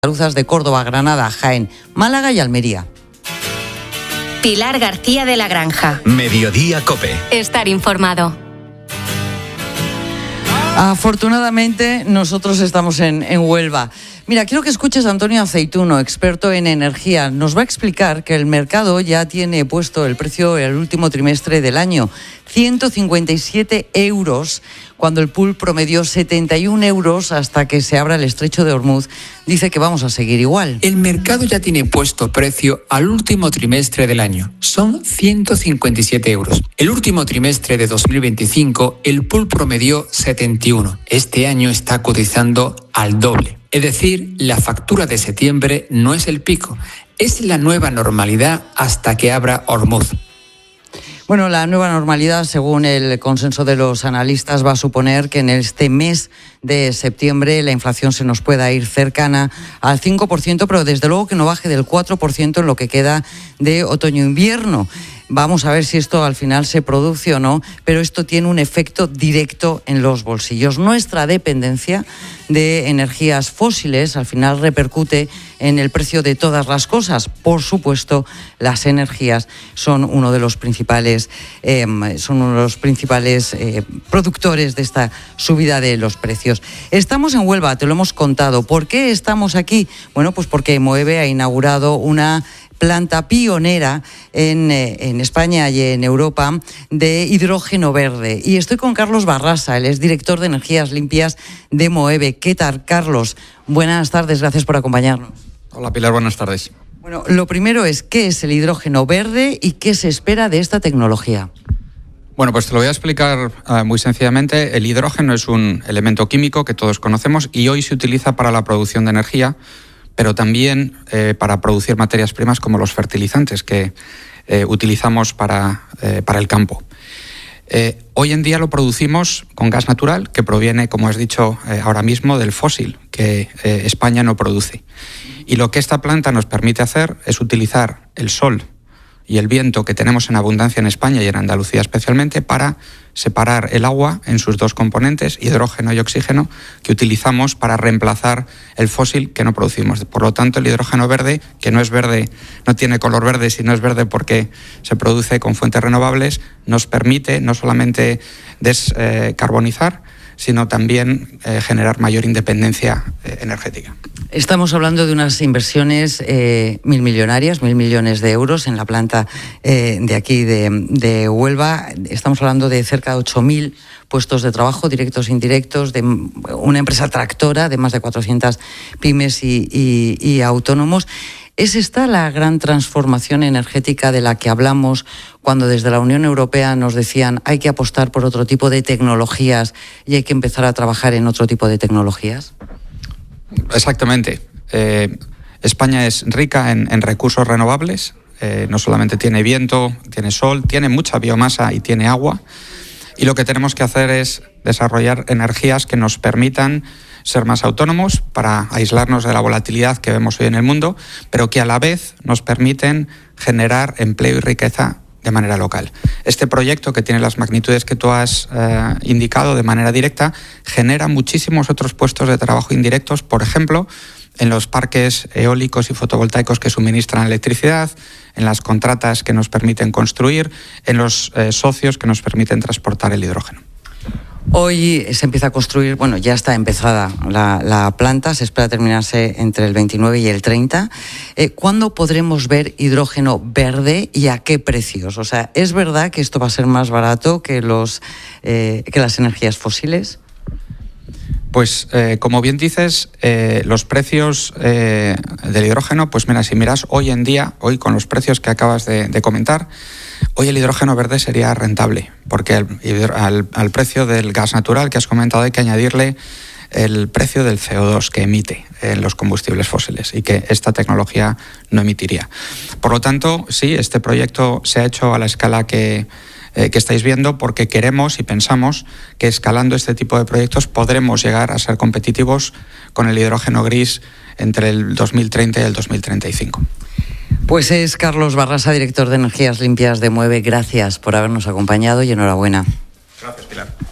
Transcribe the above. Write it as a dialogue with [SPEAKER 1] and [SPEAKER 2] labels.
[SPEAKER 1] andaluzas de Córdoba, Granada, Jaén, Málaga y Almería.
[SPEAKER 2] Pilar García de la Granja.
[SPEAKER 3] Mediodía COPE.
[SPEAKER 2] Estar informado.
[SPEAKER 1] Afortunadamente nosotros estamos en Huelva. Mira, quiero que escuches a Antonio Aceituno, experto en energía. Nos va a explicar que el mercado ya tiene puesto el precio el último trimestre del año, 157 euros, cuando el pool promedió 71 euros hasta que se abra el estrecho de Hormuz. Dice que vamos a seguir igual.
[SPEAKER 4] El mercado ya tiene puesto precio al último trimestre del año. Son 157 euros. El último trimestre de 2025, el pool promedió 71. Este año está cotizando al doble. Es decir, la factura de septiembre no es el pico, es la nueva normalidad hasta que abra Hormuz.
[SPEAKER 1] Bueno, la nueva normalidad, según el consenso de los analistas, va a suponer que en este mes de septiembre la inflación se nos pueda ir cercana al 5%, pero desde luego que no baje del 4% en lo que queda de otoño-invierno. Vamos a ver si esto al final se produce o no, pero esto tiene un efecto directo en los bolsillos. Nuestra dependencia de energías fósiles al final repercute en el precio de todas las cosas. Por supuesto, las energías son uno de los principales productores de esta subida de los precios. Estamos en Huelva, te lo hemos contado. ¿Por qué estamos aquí? Bueno, pues porque Moeve ha inaugurado una planta pionera en España y en Europa de hidrógeno verde. Y estoy con Carlos Barrasa, él es director de energías limpias de Moeve. ¿Qué tal, Carlos? Buenas tardes, gracias por acompañarnos.
[SPEAKER 5] Hola, Pilar, buenas tardes.
[SPEAKER 1] Bueno, lo primero es, ¿qué es el hidrógeno verde y qué se espera de esta tecnología?
[SPEAKER 5] Bueno, pues te lo voy a explicar muy sencillamente. El hidrógeno es un elemento químico que todos conocemos y hoy se utiliza para la producción de energía, pero también para producir materias primas como los fertilizantes que utilizamos para el campo. Hoy en día lo producimos con gas natural, que proviene, como has dicho ahora mismo, del fósil, que España no produce. Y lo que esta planta nos permite hacer es utilizar el sol y el viento que tenemos en abundancia en España y en Andalucía especialmente para separar el agua en sus dos componentes, hidrógeno y oxígeno, que utilizamos para reemplazar el fósil que no producimos. Por lo tanto, el hidrógeno verde, que no es verde, no tiene color verde, sino es verde porque se produce con fuentes renovables, nos permite no solamente descarbonizar, sino también generar mayor independencia energética.
[SPEAKER 1] Estamos hablando de unas inversiones millonarias, 1.000 millones de euros en la planta de aquí de Huelva. Estamos hablando de cerca de 8.000 puestos de trabajo, directos e indirectos, de una empresa tractora de más de 400 pymes y autónomos. ¿Es esta la gran transformación energética de la que hablamos cuando desde la Unión Europea nos decían hay que apostar por otro tipo de tecnologías y hay que empezar a trabajar en otro tipo de tecnologías?
[SPEAKER 5] Exactamente. España es rica en recursos renovables. No solamente tiene viento, tiene sol, tiene mucha biomasa y tiene agua. Y lo que tenemos que hacer es desarrollar energías que nos permitan ser más autónomos para aislarnos de la volatilidad que vemos hoy en el mundo, pero que a la vez nos permiten generar empleo y riqueza de manera local. Este proyecto, que tiene las magnitudes que tú has indicado de manera directa, genera muchísimos otros puestos de trabajo indirectos, por ejemplo, en los parques eólicos y fotovoltaicos que suministran electricidad, en las contratas que nos permiten construir, en los socios que nos permiten transportar el hidrógeno.
[SPEAKER 1] Hoy se empieza a construir, bueno, ya está empezada la planta, se espera terminarse entre el 29 y el 30. ¿Cuándo podremos ver hidrógeno verde y a qué precios? O sea, ¿es verdad que esto va a ser más barato que las energías fósiles?
[SPEAKER 5] Pues como bien dices, los precios del hidrógeno, pues mira, si miras hoy en día, hoy con los precios que acabas de comentar, hoy el hidrógeno verde sería rentable, porque al precio del gas natural que has comentado hay que añadirle el precio del CO2 que emite en los combustibles fósiles y que esta tecnología no emitiría. Por lo tanto, sí, este proyecto se ha hecho a la escala que estáis viendo, porque queremos y pensamos que escalando este tipo de proyectos podremos llegar a ser competitivos con el hidrógeno gris entre el 2030 y el 2035.
[SPEAKER 1] Pues es Carlos Barrasa, director de Energías Limpias de Moeve. Gracias por habernos acompañado y enhorabuena.
[SPEAKER 5] Gracias, Pilar.